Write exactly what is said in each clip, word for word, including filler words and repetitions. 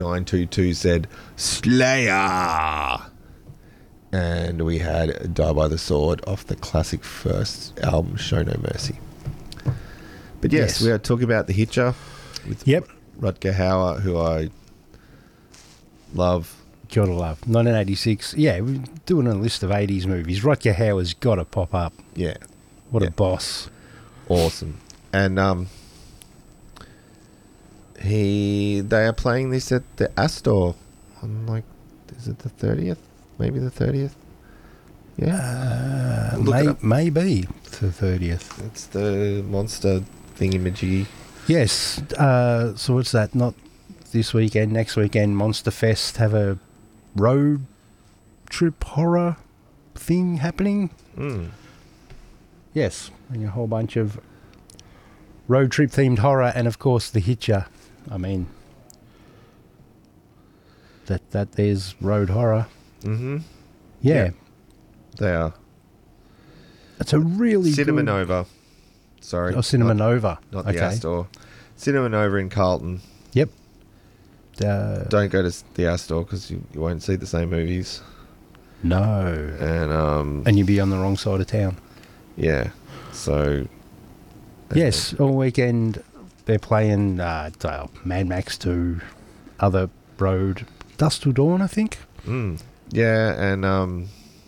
nine two two said Slayer. And we had Die by the Sword off the classic first album, Show No Mercy. But yes, Yes. we are talking about The Hitcher with Yep. Rutger Hauer, who I love. Gotta love. nineteen eighty-six. Yeah, we're doing a list of eighties movies. Rutger Hauer's got to pop up. Yeah, What Yeah. a boss. awesome. And um, he they are playing this at the Astor on, like, is it the thirtieth? Maybe the thirtieth? Yeah. Uh, Look it may, up. maybe the thirtieth. It's the monster thingamajiggy. Yes. Uh, so what's that? Not this weekend, next weekend, Monster Fest have a road trip horror thing happening? Mm. Yes. And a whole bunch of road trip themed horror, and of course The Hitcher. I mean, that that there's road horror. Mm-hmm. Yeah. Yeah. They are. It's a really Cinema good... Nova. Sorry. Oh, Cinema not, Nova. Not okay. the Astor. Cinema Nova in Carlton. Yep. Uh, Don't go to the Astor because you, you won't see the same movies. no. And, um, And you'd be on the wrong side of town. yeah. So. Yes, all weekend they're playing uh, uh, Mad Max two, other road, Dust Till Dawn, I think. Mm, yeah, and um,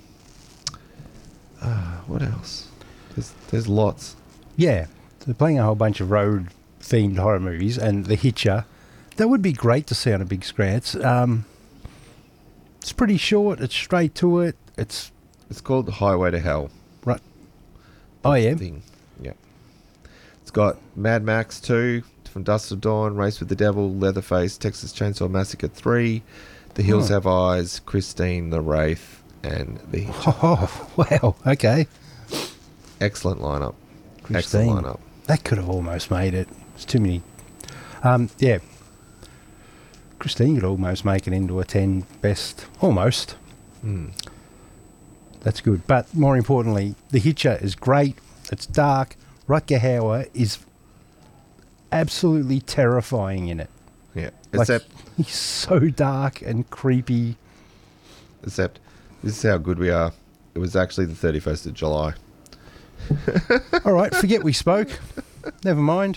uh, what else? There's there's lots. Yeah, they're playing a whole bunch of road themed horror movies, and The Hitcher. That would be great to see on a big screen. It's um, it's pretty short. It's straight to it. It's It's called Highway to Hell. right. Oh yeah, Thing. Yeah. It's got Mad Max two, From Dusk Till Dawn, Race with the Devil, Leatherface, Texas Chainsaw Massacre three, The Hills Oh. Have Eyes, Christine, The Wraith, and The Hitcher. Oh wow. Okay. Excellent lineup. Christine. Excellent lineup. That could have almost made it. It's too many. Um, yeah. Christine could almost make it into a ten best. Almost. Mm. That's good. But more importantly, The Hitcher is great. It's dark. Rutger Hauer is absolutely terrifying in it. Yeah. Like, Except, he's so dark and creepy. except, this is how good we are. It was actually the thirty-first of July. All right, forget we spoke. Never mind.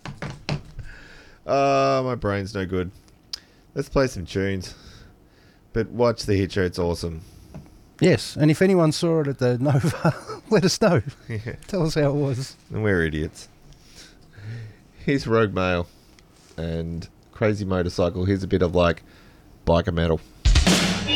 Uh, my brain's no good. Let's play some tunes. But watch The Hitcher, it's awesome. Yes, and if anyone saw it at the Nova, let us know. Yeah. Tell us how it was. And we're idiots. Here's Rogue Male and Crazy Motorcycle. Here's a bit of, like, biker metal.